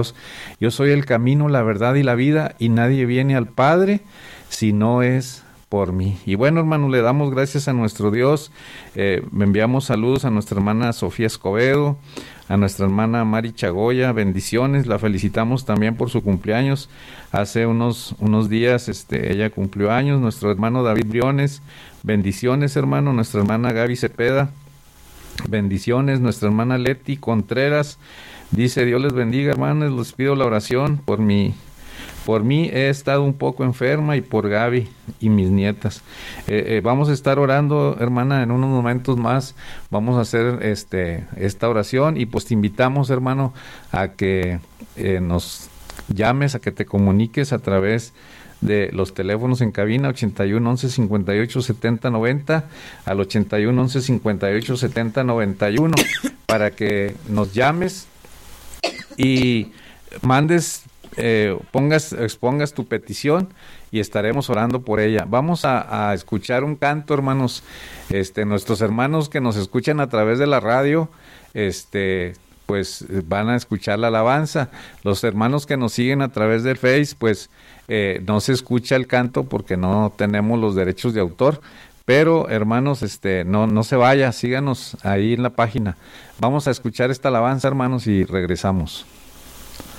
Yo soy el camino, la verdad y la vida, y nadie viene al Padre si no es por mí. Y bueno, hermano, le damos gracias a nuestro Dios. Me enviamos saludos a nuestra hermana Sofía Escobedo, a nuestra hermana Mari Chagoya, bendiciones. La felicitamos también por su cumpleaños. Hace unos días ella cumplió años. Nuestro hermano David Briones, bendiciones, hermano. Nuestra hermana Gaby Cepeda, bendiciones. Nuestra hermana Leti Contreras dice: Dios les bendiga, hermanos, les pido la oración por mí. Por mí he estado un poco enferma y por Gaby y mis nietas. Vamos a estar orando, hermana, en unos momentos más. Vamos a hacer esta oración y pues te invitamos, hermano, a que nos llames, a que te comuniques a través de los teléfonos en cabina 81 11 58 70 90 al 81 11 58 70 91 para que nos llames y mandes, expongas tu petición y estaremos orando por ella. Vamos a escuchar un canto, hermanos. Nuestros hermanos que nos escuchan a través de la radio, pues van a escuchar la alabanza. Los hermanos que nos siguen a través del Face, pues no se escucha el canto porque no tenemos los derechos de autor. Pero, hermanos, no se vaya, síganos ahí en la página. Vamos a escuchar esta alabanza, hermanos, y regresamos.